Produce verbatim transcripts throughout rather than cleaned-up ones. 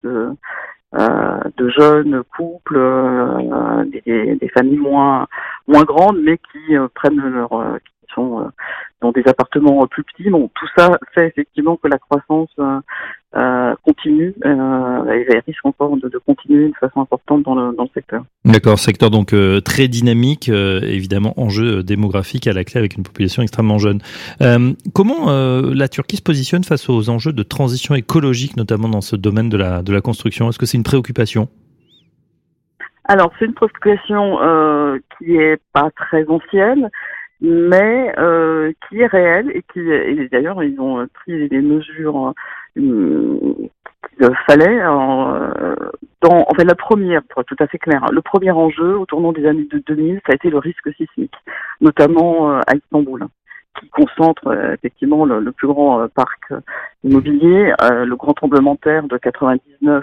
de, euh, de jeunes couples, euh, des, des familles moins moins grandes, mais qui euh, prennent leur, euh, qui sont euh, dans des appartements plus petits. Bon, tout ça fait effectivement que la croissance euh, euh, continue euh, et elle risque encore de, de continuer de façon importante dans le, dans le secteur. D'accord, secteur donc euh, très dynamique, euh, évidemment enjeu démographique à la clé avec une population extrêmement jeune. Euh, comment euh, la Turquie se positionne face aux enjeux de transition écologique, notamment dans ce domaine de la de la construction? Est-ce que c'est une préoccupation? Alors, c'est une préoccupation euh, qui est pas très ancienne, mais euh, qui est réelle et qui, et d'ailleurs, ils ont pris des mesures euh, qu'il fallait. Euh, dans, en fait, la première, pour être tout à fait clair, hein, le premier enjeu au tournant des années de deux mille, ça a été le risque sismique, notamment euh, à Istanbul, qui concentre euh, effectivement le, le plus grand euh, parc euh, immobilier. Euh, le grand tremblement de terre de quatre-vingt-dix-neuf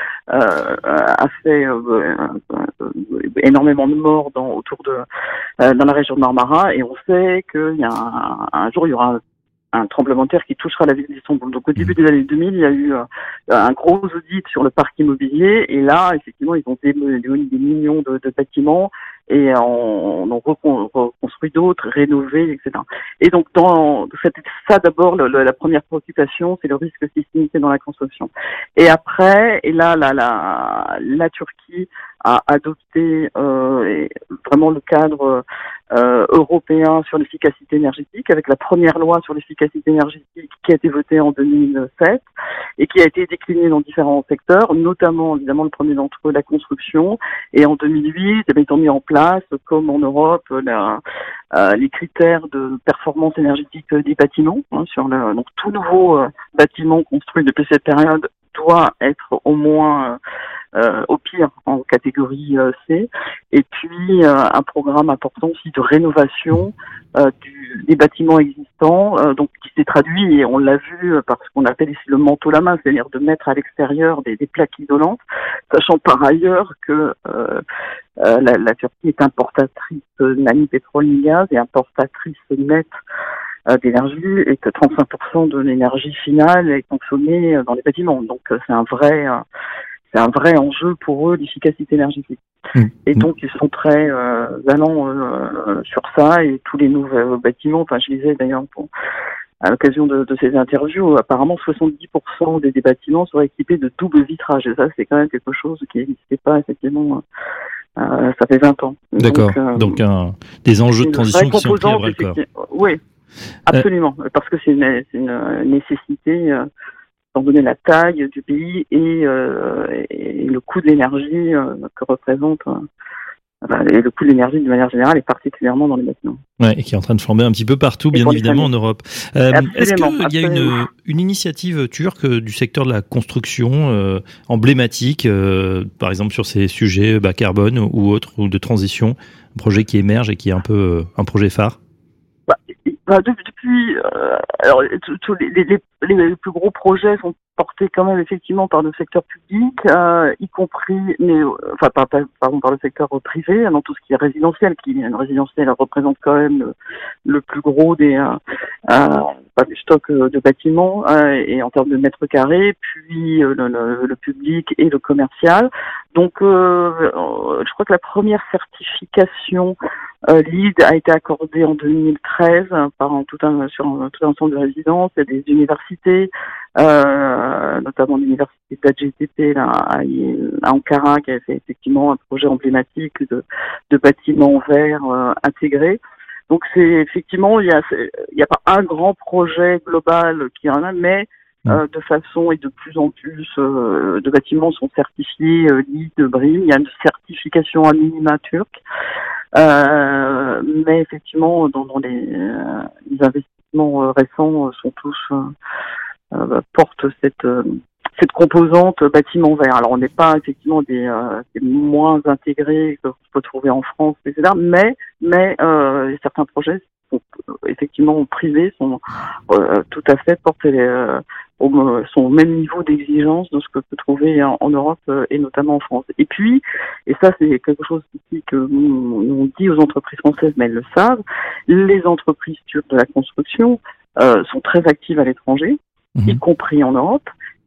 euh, a fait euh, euh, énormément de morts dans, autour de euh, dans la région de Marmara, et on sait qu'il y a un, un jour il y aura un, un tremblement de terre qui touchera la ville d'Istanbul. Donc au début des années deux mille, il y a eu euh, un gros audit sur le parc immobilier, et là effectivement ils ont démoli des millions de, de bâtiments et on, on en reconstruit d'autres, rénové, et cetera. Et donc, dans c'était ça d'abord le, le, la première préoccupation, c'est le risque sismique dans la construction. Et après, et là, la la, la Turquie a adopté euh, vraiment le cadre euh, européen sur l'efficacité énergétique, avec la première loi sur l'efficacité énergétique qui a été votée en deux mille sept et qui a été déclinée dans différents secteurs, notamment évidemment le premier d'entre eux, la construction. Et en deux mille huit, eh bien, ils ont mis en place, comme en Europe, la, euh, les critères de performance énergétique des bâtiments. Hein, sur le, donc tout nouveau euh, bâtiment construit depuis cette période doit être au moins euh, au pire en catégorie euh, C, et puis euh, un programme important aussi de rénovation euh, du, des bâtiments existants, euh, donc qui s'est traduit, et on l'a vu par ce qu'on appelle ici le manteau la main, c'est-à-dire de mettre à l'extérieur des, des plaques isolantes, sachant par ailleurs que euh, euh, la, la Turquie est importatrice ni pétrole ni gaz et importatrice nette euh, d'énergie, et que trente-cinq pour cent de l'énergie finale est consommée dans les bâtiments. Donc euh, c'est un vrai euh, c'est un vrai enjeu pour eux, l'efficacité énergétique. Mmh. Et donc, ils sont très euh, allants euh, sur ça, et tous les nouveaux bâtiments, enfin, je disais d'ailleurs, pour, à l'occasion de, de ces interviews, apparemment, soixante-dix pour cent des, des bâtiments seraient équipés de double vitrage. Et ça, c'est quand même quelque chose qui n'existait pas, effectivement, euh, ça fait vingt ans. D'accord. Donc, euh, donc un, des enjeux de transition qui sont pris à bras le corps. Oui, absolument. Euh... Parce que c'est une, c'est une nécessité... Euh, étant donné la taille du pays et, euh, et le coût de l'énergie euh, que représente euh, et le coût de l'énergie de manière générale, et particulièrement dans les bâtiments. Ouais, et qui est en train de flamber un petit peu partout, bien évidemment, en Europe. Euh, est-ce qu'il y a une, une initiative turque du secteur de la construction euh, emblématique, euh, par exemple sur ces sujets bas carbone ou autres, ou de transition, un projet qui émerge et qui est un peu euh, un projet phare? Bah, bah, depuis, euh, alors tous les, les, les, les plus gros projets sont portés quand même effectivement par le secteur public, euh, y compris, mais enfin par, par, pardon, par le secteur privé, dans tout ce qui est résidentiel, qui le résidentiel représente quand même le, le plus gros des, euh, euh, du stock de bâtiments euh, et en termes de mètres carrés, puis euh, le, le, le public et le commercial. Donc, euh, je crois que la première certification Euh, L E E D a été accordé en deux mille treize par un, tout un, sur un, tout un ensemble de résidences. Il y a des universités, euh, notamment l'université d'A G T P là, à, à Ankara, qui a fait effectivement un projet emblématique de, de bâtiments verts euh, intégrés. Donc c'est effectivement, il y a, il y a pas un grand projet global qui en a, mais Euh, de façon et de plus en plus euh, de bâtiments sont certifiés euh, L E E D, B R I M. Il y a une certification à minima turque, euh, mais effectivement dans, dans les, euh, les investissements euh, récents euh, sont tous euh, euh, portent cette euh, cette composante bâtiment vert. Alors on n'est pas effectivement des, euh, des moins intégrés que qu'on peut trouver en France, et cetera. Mais mais euh, certains projets sont, effectivement privés sont euh, tout à fait portés euh, au, sont au même niveau d'exigence de ce que peut trouver en, en Europe euh, et notamment en France. Et puis, et ça c'est quelque chose ici que nous, nous on dit aux entreprises françaises, mais elles le savent, les entreprises turques de la construction euh, sont très actives à l'étranger, mmh. y compris en Europe.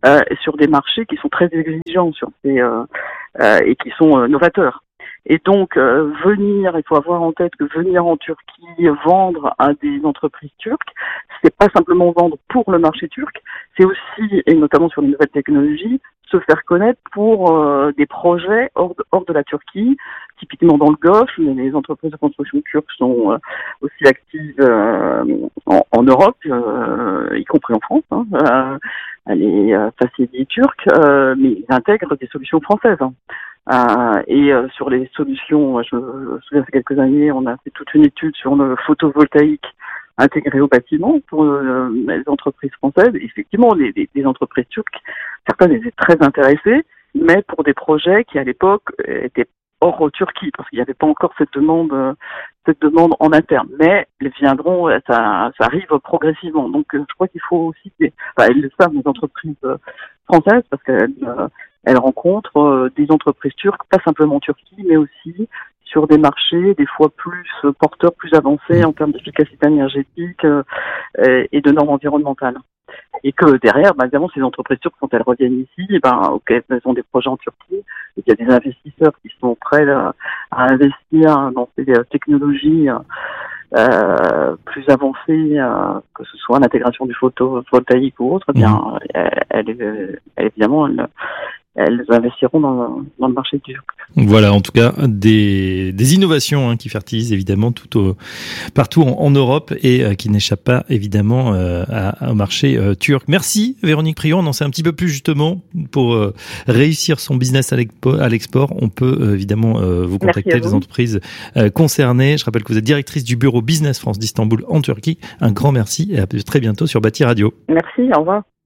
euh, sur des marchés qui sont très exigeants sur ces, euh, euh, et qui sont euh, novateurs. Et donc, euh, venir, il faut avoir en tête que venir en Turquie, vendre à des entreprises turques, c'est pas simplement vendre pour le marché turc, c'est aussi, et notamment sur les nouvelles technologies, se faire connaître pour euh, des projets hors de, hors de la Turquie, typiquement dans le Golfe, mais les entreprises de construction turques sont euh, aussi actives euh, en, en Europe, euh, y compris en France. Hein, euh, les euh, facilis turcs, euh, mais ils intègrent des solutions françaises. Hein. Euh, et euh, sur les solutions, je me souviens, il y a quelques années, on a fait toute une étude sur le photovoltaïque intégré au bâtiment pour euh, les entreprises françaises. Et effectivement, les, les, les entreprises turques, certaines étaient très intéressées, mais pour des projets qui à l'époque étaient hors Turquie, parce qu'il n'y avait pas encore cette demande, euh, cette demande en interne. Mais elles viendront, ça, ça arrive progressivement. Donc, euh, je crois qu'il faut aussi, des, enfin, elles le savent, les entreprises euh, françaises, parce qu'elles euh, elles rencontrent euh, des entreprises turques, pas simplement en Turquie, mais aussi sur des marchés des fois plus euh, porteurs, plus avancés en termes d'efficacité énergétique euh, et de normes environnementales. Et que derrière, bah, évidemment, ces entreprises turques, quand elles reviennent ici, eh ben, ok, elles ont des projets en Turquie, et qu'il y a des investisseurs qui sont prêts à, à investir dans ces euh, technologies euh, plus avancées, euh, que ce soit l'intégration du photovoltaïque ou autre, eh bien, mmh. elles, elles, elles, évidemment, elles, elles investiront dans, dans le marché turc. Voilà, en tout cas, des, des innovations hein, qui fertilisent évidemment tout au, partout en, en Europe et euh, qui n'échappent pas évidemment euh, à, au marché euh, turc. Merci Véronique Prion, on en sait un petit peu plus justement pour euh, réussir son business à l'export. On peut euh, évidemment euh, vous contacter, vous. les entreprises euh, concernées. Je rappelle que vous êtes directrice du bureau Business France d'Istanbul en Turquie. Un grand merci et à très bientôt sur Bâti Radio. Merci, au revoir.